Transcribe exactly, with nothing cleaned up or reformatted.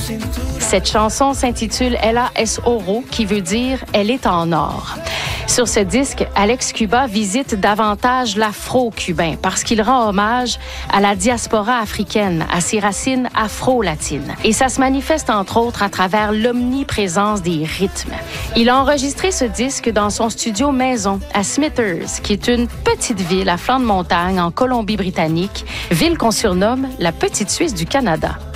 Cette chanson s'intitule Ella es oro, qui veut dire « Elle est en or ». Sur ce disque, Alex Cuba visite davantage l'afro-cubain parce qu'il rend hommage à la diaspora africaine, à ses racines afro-latines. Et ça se manifeste entre autres à travers l'omniprésence des rythmes. Il a enregistré ce disque dans son studio maison à Smithers, qui est une petite ville à flanc de montagne en Colombie-Britannique, ville qu'on surnomme la Petite Suisse du Canada.